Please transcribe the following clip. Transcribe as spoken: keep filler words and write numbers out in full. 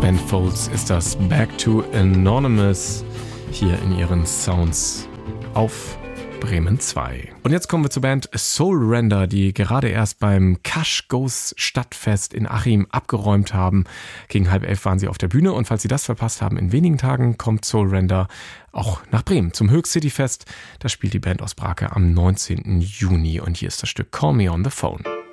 Ben Folds ist das Back to Anonymous hier in ihren Sounds auf Bremen zwei. Und jetzt kommen wir zur Band Soul Render, die gerade erst beim Kasch Goes Stadtfest in Achim abgeräumt haben. Gegen halb elf waren sie auf der Bühne und falls Sie das verpasst haben, in wenigen Tagen kommt Soul Render auch nach Bremen zum Höchst City Fest. Da spielt die Band aus Brake am neunzehnten Juni und hier ist das Stück Call Me on the Phone.